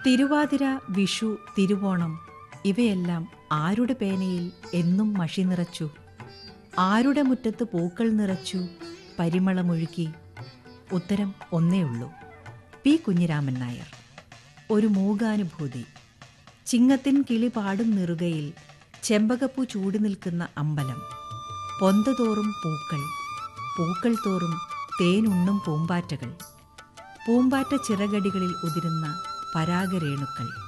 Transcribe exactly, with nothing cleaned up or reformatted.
തിരുവാതിര, വിഷു, തിരുവോണം ഇവയെല്ലാം ആരുടെ പേനയിൽ എന്നും മഷി നിറച്ചു? ആരുടെ മുറ്റത്ത് പൂക്കൾ നിറച്ചു, പരിമളമൊഴുക്കി? ഉത്തരം ഒന്നേ ഉള്ളൂ, പി കുഞ്ഞിരാമൻ നായർ. ഒരു മൂകാനുഭൂതി. ചിങ്ങത്തിൻ കിളി പാടും നിറുകയിൽ ചെമ്പകപ്പൂ ചൂടി നിൽക്കുന്ന അമ്പലം. പൊന്തതോറും പൂക്കൾ, പൂക്കൾ തോറും തേനുണ്ണും പൂമ്പാറ്റകൾ, പൂമ്പാറ്റ ചിറകടികളിൽ ഉതിരുന്ന പരാഗരേണുക്കൾ.